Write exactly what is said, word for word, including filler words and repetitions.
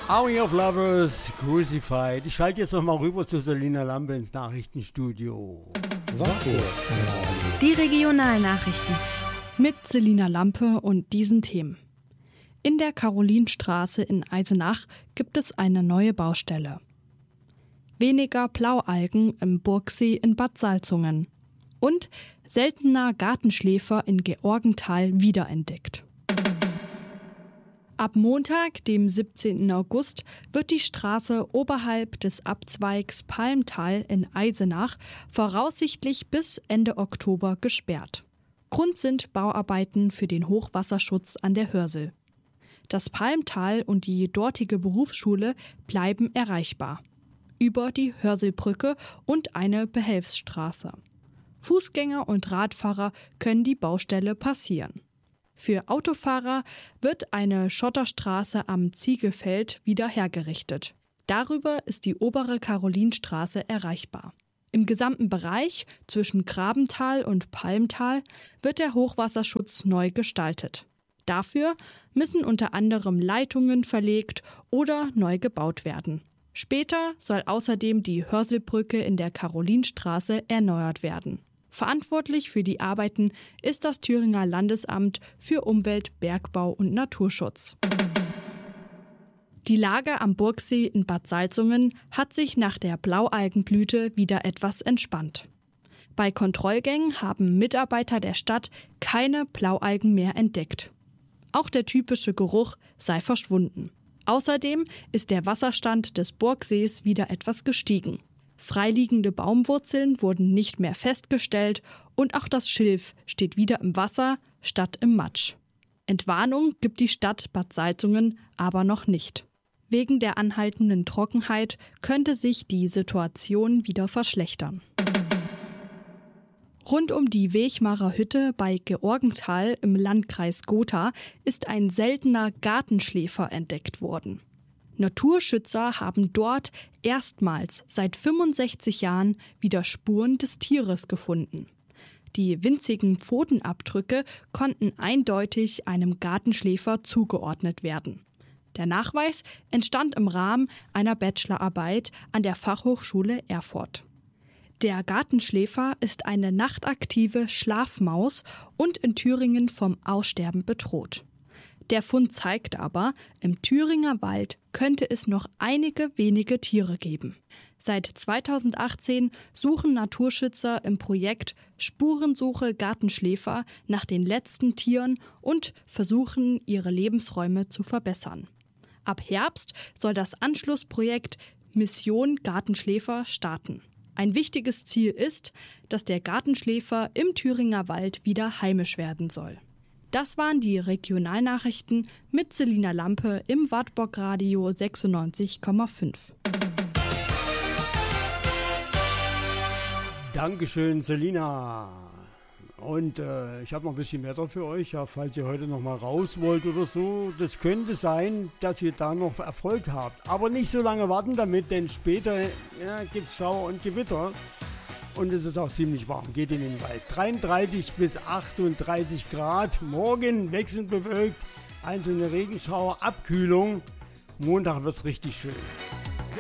Army of Lovers, Crucified. Ich schalte jetzt nochmal rüber zu Selina Lampe ins Nachrichtenstudio. Die Regionalnachrichten mit Selina Lampe und diesen Themen. In der Karolinstraße in Eisenach gibt es eine neue Baustelle. Weniger Blaualgen im Burgsee in Bad Salzungen. Und seltener Gartenschläfer in Georgenthal wiederentdeckt. Ab Montag, dem siebzehnten August, wird die Straße oberhalb des Abzweigs Palmtal in Eisenach voraussichtlich bis Ende Oktober gesperrt. Grund sind Bauarbeiten für den Hochwasserschutz an der Hörsel. Das Palmtal und die dortige Berufsschule bleiben erreichbar. Über die Hörselbrücke und eine Behelfsstraße. Fußgänger und Radfahrer können die Baustelle passieren. Für Autofahrer wird eine Schotterstraße am Ziegelfeld wieder hergerichtet. Darüber ist die obere Karolinstraße erreichbar. Im gesamten Bereich zwischen Grabental und Palmtal wird der Hochwasserschutz neu gestaltet. Dafür müssen unter anderem Leitungen verlegt oder neu gebaut werden. Später soll außerdem die Hörselbrücke in der Karolinstraße erneuert werden. Verantwortlich für die Arbeiten ist das Thüringer Landesamt für Umwelt, Bergbau und Naturschutz. Die Lage am Burgsee in Bad Salzungen hat sich nach der Blaualgenblüte wieder etwas entspannt. Bei Kontrollgängen haben Mitarbeiter der Stadt keine Blaualgen mehr entdeckt. Auch der typische Geruch sei verschwunden. Außerdem ist der Wasserstand des Burgsees wieder etwas gestiegen. Freiliegende Baumwurzeln wurden nicht mehr festgestellt und auch das Schilf steht wieder im Wasser statt im Matsch. Entwarnung gibt die Stadt Bad Salzungen aber noch nicht. Wegen der anhaltenden Trockenheit könnte sich die Situation wieder verschlechtern. Rund um die Wechmarer Hütte bei Georgenthal im Landkreis Gotha ist ein seltener Gartenschläfer entdeckt worden. Naturschützer haben dort erstmals seit fünfundsechzig Jahren wieder Spuren des Tieres gefunden. Die winzigen Pfotenabdrücke konnten eindeutig einem Gartenschläfer zugeordnet werden. Der Nachweis entstand im Rahmen einer Bachelorarbeit an der Fachhochschule Erfurt. Der Gartenschläfer ist eine nachtaktive Schlafmaus und in Thüringen vom Aussterben bedroht. Der Fund zeigt aber, im Thüringer Wald könnte es noch einige wenige Tiere geben. Seit zweitausendachtzehn suchen Naturschützer im Projekt Spurensuche Gartenschläfer nach den letzten Tieren und versuchen, ihre Lebensräume zu verbessern. Ab Herbst soll das Anschlussprojekt Mission Gartenschläfer starten. Ein wichtiges Ziel ist, dass der Gartenschläfer im Thüringer Wald wieder heimisch werden soll. Das waren die Regionalnachrichten mit Selina Lampe im Wartburg Radio sechsundneunzig Komma fünf. Dankeschön, Selina. Und äh, ich habe noch ein bisschen Wetter für euch, ja, falls ihr heute noch mal raus wollt oder so. Das könnte sein, dass ihr da noch Erfolg habt. Aber nicht so lange warten damit, denn später ja, gibt es Schauer und Gewitter. Und es ist auch ziemlich warm, geht in den Wald. dreiunddreißig bis achtunddreißig Grad, morgen wechselnd bewölkt, einzelne Regenschauer, Abkühlung. Montag wird es richtig schön.